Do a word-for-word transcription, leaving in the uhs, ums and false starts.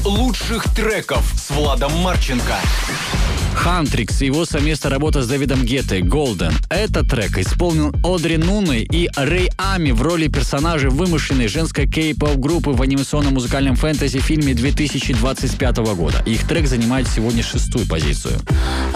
лучших треков с Владом Марченко. Хантрикс и его совместная работа с Дэвидом Геттой «Golden». Этот трек исполнил Одри Нунной и Рэй Ами в роли персонажей вымышленной женской кей-поп группы в анимационном музыкальном фэнтези-фильме две тысячи двадцать пятого года. Их трек занимает сегодня шестую позицию.